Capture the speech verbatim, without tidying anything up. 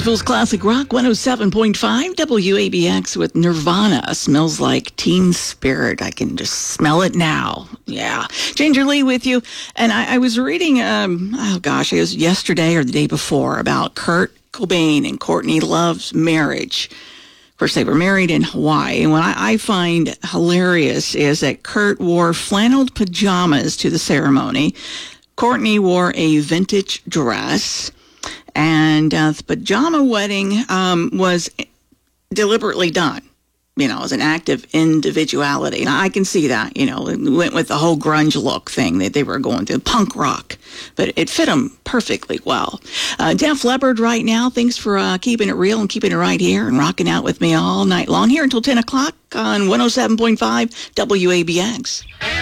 Nashville's Classic Rock one oh seven point five W A B X with Nirvana. Smells like Teen Spirit. I can just smell it now. Yeah. Ginger Lee with you. And I, I was reading, um, oh gosh, it was yesterday or the day before about Kurt Cobain and Courtney Love's marriage. Of course, they were married in Hawaii. And what I, I find hilarious is that Kurt wore flannel pajamas to the ceremony. Courtney wore a vintage dress. And uh, the pajama wedding um, was deliberately done, you know, as an act of individuality. And I can see that, you know, it went with the whole grunge look thing that they were going to, punk rock. But it fit them perfectly well. Uh, Def Leppard right now, thanks for uh, keeping it real and keeping it right here and rocking out with me all night long here until ten o'clock on one oh seven point five W A B X.